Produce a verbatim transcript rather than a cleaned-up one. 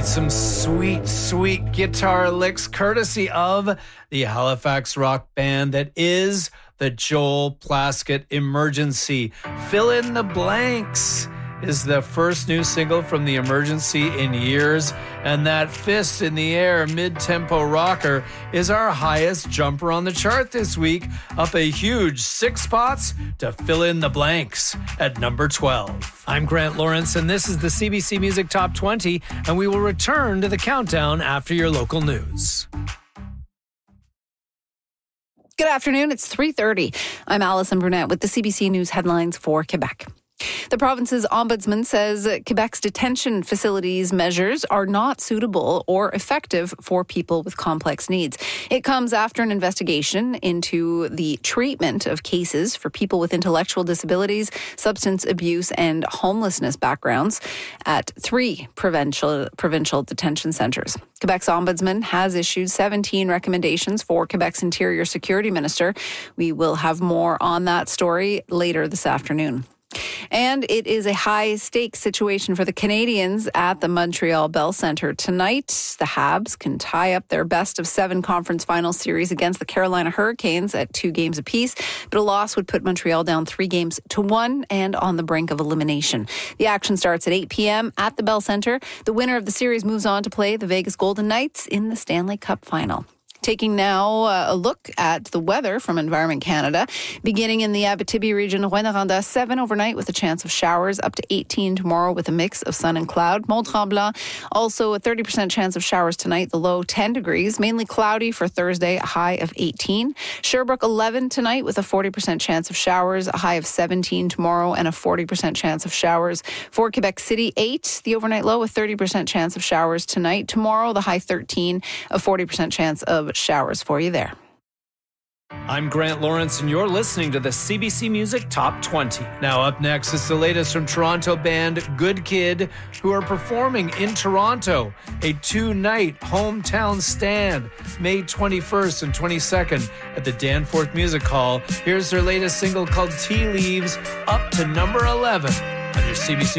right, some sweet, sweet guitar licks courtesy of the Halifax rock band that is the Joel Plaskett Emergency. Fill in the Blanks is the first new single from the Emergency in years, and that Fist in the Air mid-tempo rocker is our highest jumper on the chart this week, up a huge six spots to Fill in the Blanks at number twelve. I'm Grant Lawrence, and this is the C B C Music Top twenty, and we will return to the countdown after your local news. Good afternoon. It's three thirty. I'm Alison Brunette with the C B C News headlines for Quebec. The province's ombudsman says Quebec's detention facilities measures are not suitable or effective for people with complex needs. It comes after an investigation into the treatment of cases for people with intellectual disabilities, substance abuse, and homelessness backgrounds at three provincial, provincial detention centres. Quebec's ombudsman has issued seventeen recommendations for Quebec's Interior Security Minister. We will have more on that story later this afternoon. And it is a high-stakes situation for the Canadians at the Montreal Bell Centre tonight. The Habs can tie up their best-of-seven conference final series against the Carolina Hurricanes at two games apiece, but a loss would put Montreal down three games to one and on the brink of elimination. The action starts at eight p.m. at the Bell Centre. The winner of the series moves on to play the Vegas Golden Knights in the Stanley Cup Final. Taking now uh, a look at the weather from Environment Canada. Beginning in the Abitibi region, Rouyn-Noranda, seven overnight with a chance of showers, up to eighteen tomorrow with a mix of sun and cloud. Mont-Tremblant, also a thirty percent chance of showers tonight, the low ten degrees. Mainly cloudy for Thursday, a high of eighteen. Sherbrooke, eleven tonight with a forty percent chance of showers, a high of seventeen tomorrow, and a forty percent chance of showers. For Quebec City, eight, the overnight low, a thirty percent chance of showers tonight. Tomorrow, the high thirteen, a forty percent chance of showers for you there. I'm Grant Lawrence, and you're listening to the C B C Music Top twenty. Now up next is the latest from Toronto band Good Kid, who are performing in Toronto, a two-night hometown stand, May twenty-first and twenty-second at the Danforth Music Hall. Here's their latest single called Tea Leaves, up to number eleven on your C B C